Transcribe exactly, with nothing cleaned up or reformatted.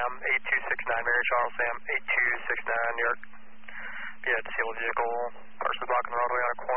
Sam, eight two six nine, Mary Charles, Sam, eight two six nine, New York. Yeah, disabled vehicle, partially blocking the roadway on a corner.